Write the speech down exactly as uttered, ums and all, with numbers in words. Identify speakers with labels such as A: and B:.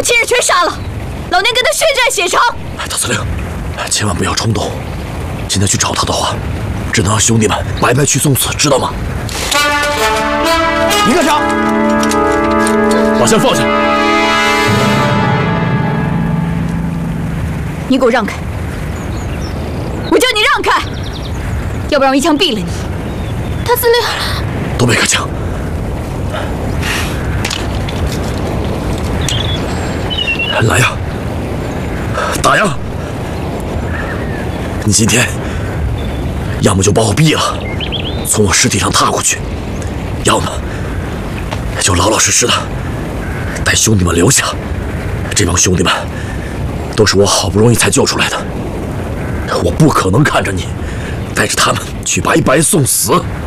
A: 亲人全杀了，老娘跟他血债血偿。
B: 大司令，千万不要冲动。现在去找他的话，只能让兄弟们白白去送死，知道吗？一个杀！把枪放下！
A: 你给我让开！我叫你让开，要不然我一枪毙了你！
C: 大司令，
B: 都别开枪！来呀，打呀！你今天要么就把我毙了，从我尸体上踏过去，要么就老老实实的带兄弟们留下。这帮兄弟们都是我好不容易才救出来的，我不可能看着你带着他们去白白送死。